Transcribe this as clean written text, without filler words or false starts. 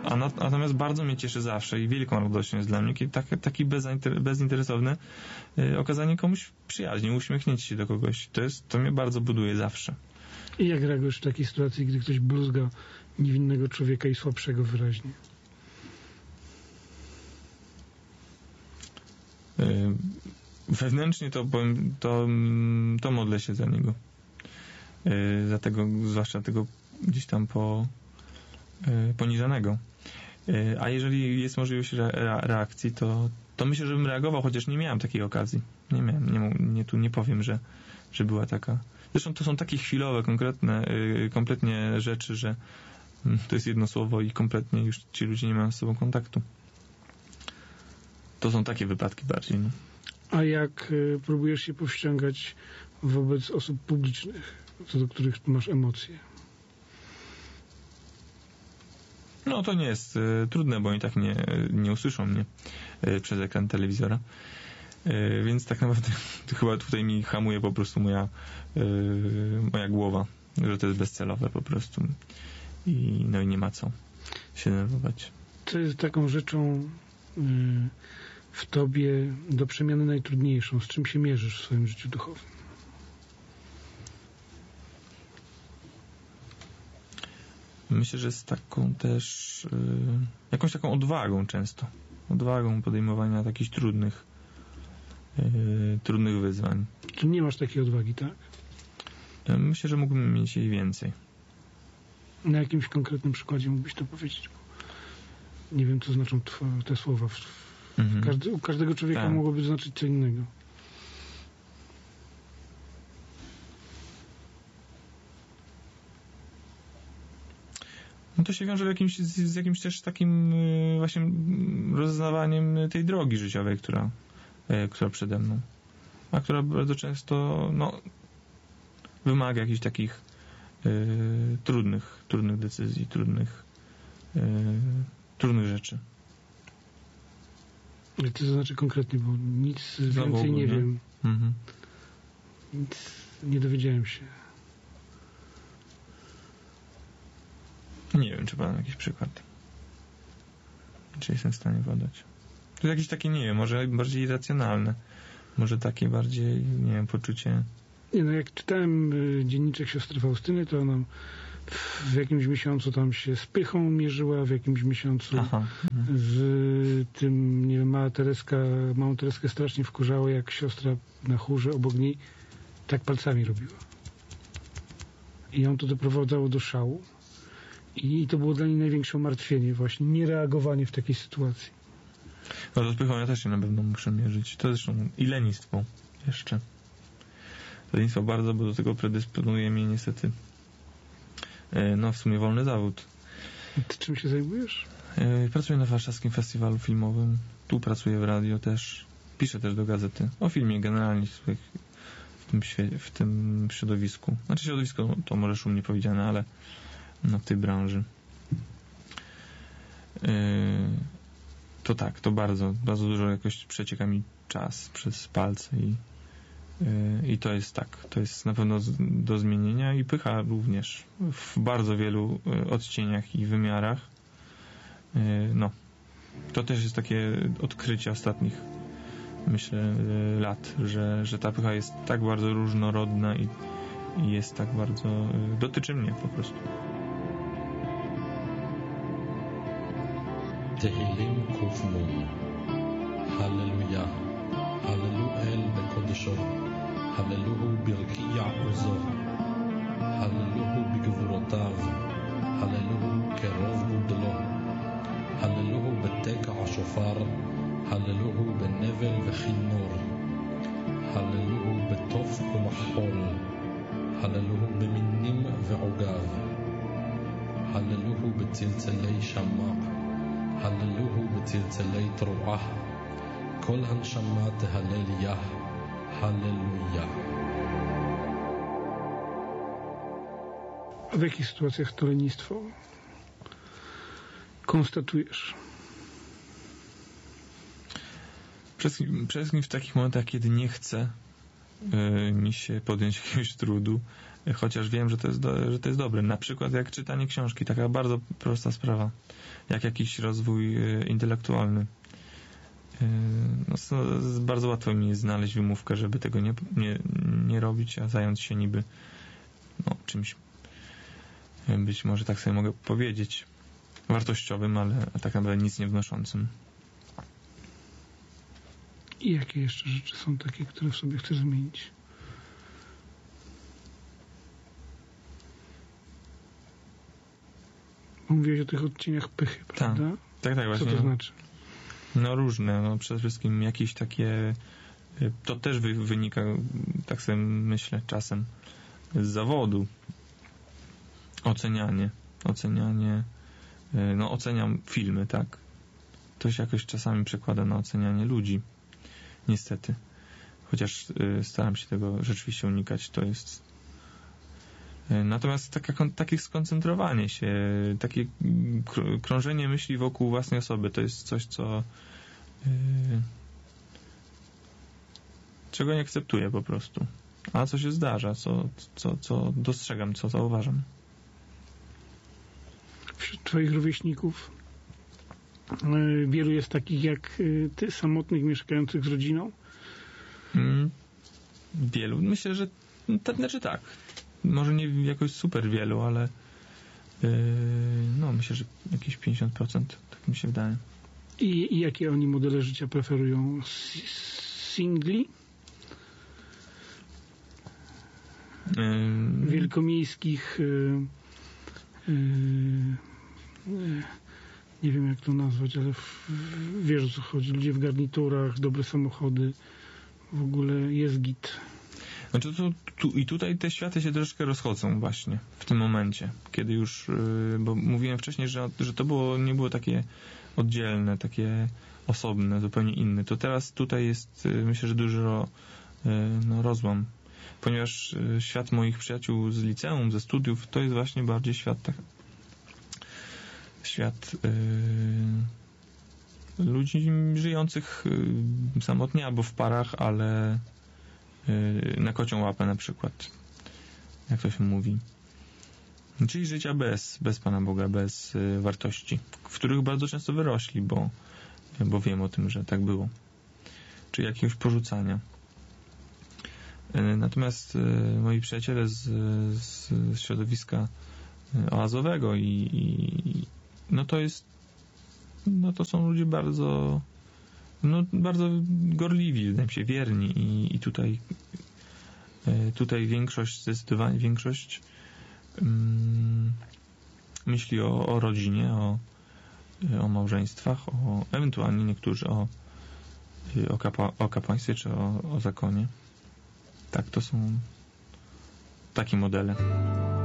Natomiast bardzo mnie cieszy zawsze i wielką radością jest dla mnie taki bezinteresowne okazanie komuś przyjaźni, uśmiechnięcie się do kogoś. To mnie bardzo buduje zawsze. I jak reagujesz w takiej sytuacji, gdy ktoś bluzga niewinnego człowieka i słabszego wyraźnie? Wewnętrznie to powiem, to modlę się za niego. Zwłaszcza tego gdzieś tam poniżanego. A jeżeli jest możliwość reakcji, to myślę, żebym reagował, chociaż nie miałem takiej okazji. Nie miałem, nie powiem, że była taka. Zresztą to są takie chwilowe, kompletnie rzeczy, że to jest jedno słowo i kompletnie już ci ludzie nie mają z sobą kontaktu. To są takie wypadki bardziej. No. A jak próbujesz się powściągać wobec osób publicznych, co do których masz emocje? No to nie jest trudne, bo oni tak nie usłyszą mnie przez ekran telewizora. Więc tak naprawdę chyba tutaj mi hamuje po prostu moja głowa, że to jest bezcelowe po prostu. I nie ma co się denerwować. Co jest taką rzeczą w tobie do przemiany najtrudniejszą? Z czym się mierzysz w swoim życiu duchowym? Myślę, że z taką też jakąś taką odwagą często. Odwagą podejmowania takich trudnych wyzwań. Czy nie masz takiej odwagi, tak? Myślę, że mógłbym mieć jej więcej. Na jakimś konkretnym przykładzie mógłbyś to powiedzieć? Bo nie wiem, co znaczą te słowa. U każdego człowieka tak. Mogłoby znaczyć co innego. No to się wiąże z jakimś też takim właśnie rozeznawaniem tej drogi życiowej, która przede mną, a która bardzo często wymaga jakichś takich trudnych decyzji, trudnych rzeczy. Ale to znaczy konkretnie, bo nic więcej nie wiem. Nic nie dowiedziałem się. Nie wiem, czy podam jakiś przykład. Czy jestem w stanie podać. To jakieś takie, nie wiem, może bardziej irracjonalne. Może takie bardziej, nie wiem, poczucie... Nie, jak czytałem dzienniczek siostry Faustyny, to ona w jakimś miesiącu tam się z pychą mierzyła, w jakimś miesiącu z tym, nie wiem, małą Tereskę strasznie wkurzało, jak siostra na chórze obok niej tak palcami robiła. I ją to doprowadzało do szału. I to było dla niej największe umartwienie, właśnie niereagowanie w takiej sytuacji. No z pychą ja też się na pewno muszę mierzyć. To zresztą i lenistwo jeszcze. Lenistwo bardzo, bo do tego predysponuje mnie niestety w sumie wolny zawód. Ty czym się zajmujesz? Pracuję na warszawskim festiwalu filmowym. Tu pracuję w radio też. Piszę też do gazety. O filmie generalnie w tym środowisku. Znaczy środowisko to może szumnie powiedziane, ale w tej branży. To tak, to bardzo dużo jakoś przecieka mi czas przez palce i to jest tak, to jest na pewno do zmienienia i pycha również w bardzo wielu odcieniach i wymiarach. To też jest takie odkrycie ostatnich, myślę, lat, że ta pycha jest tak bardzo różnorodna i jest tak bardzo, dotyczy mnie po prostu. תהילים ק"נ הללויה הללו אל בקודשו הללוהו ברקיע עוזו הללוהו בגבורותיו הללוהו קרוב גודלו הללוהו בתקע השופר הללוהו בנבל וכינור הללוהו בתוף ומחול הללוהו במינים ועוגב הללוהו בצלצלי שמע הללוהו בצלצלי תרועה כל הנשמה תהלל יה הללויה. A w jakich sytuacjach to lenistwo konstatujesz? Przede wszystkim w takich momentach, kiedy nie chcę mi się podjąć jakiegoś trudu, chociaż wiem, że to jest dobre. Na przykład jak czytanie książki, taka bardzo prosta sprawa, jak jakiś rozwój intelektualny. No, bardzo łatwo mi jest znaleźć wymówkę, żeby tego nie robić, a zająć się niby czymś, być może tak sobie mogę powiedzieć, wartościowym, ale tak naprawdę nic nie wnoszącym. I jakie jeszcze rzeczy są takie, które w sobie chcesz zmienić? Mówiłeś o tych odcieniach pychy, prawda? Tak, właśnie. Co to znaczy? No różne, przede wszystkim jakieś takie, to też wynika, tak sobie myślę czasem, z zawodu. Ocenianie, oceniam filmy, tak? To się jakoś czasami przekłada na ocenianie ludzi. Niestety. Chociaż staram się tego rzeczywiście unikać, to jest... Natomiast takie skoncentrowanie się, takie krążenie myśli wokół własnej osoby, to jest coś, czego nie akceptuję po prostu. A co się zdarza, co dostrzegam, co zauważam. Wśród twoich rówieśników wielu jest takich jak ty, samotnych, mieszkających z rodziną? Wielu. Myślę, że tak. Może nie jakoś super wielu, ale myślę, że jakieś 50%, tak mi się wydaje. I jakie oni modele życia preferują? Singli? Wielkomiejskich nie wiem jak to nazwać, ale wiesz o co chodzi. Ludzie w garniturach, dobre samochody, w ogóle jest git. Znaczy i tutaj te światy się troszeczkę rozchodzą właśnie w tym momencie, kiedy już, bo mówiłem wcześniej, że to nie było takie oddzielne, takie osobne, zupełnie inne. To teraz tutaj jest, myślę, że duży rozłam, ponieważ świat moich przyjaciół z liceum, ze studiów, to jest właśnie bardziej świat ludzi żyjących samotnie albo w parach, ale na kocią łapę na przykład, jak to się mówi. Czyli życia bez Pana Boga, bez wartości, w których bardzo często wyrośli, bo wiem o tym, że tak było. Czyli jakiegoś porzucania. Natomiast moi przyjaciele z środowiska oazowego to są ludzie bardzo gorliwi, wydaje mi się, wierni i tutaj zdecydowanie większość myśli o rodzinie, o małżeństwach, ewentualnie niektórzy o kapłaństwie czy o zakonie. Tak, to są takie modele.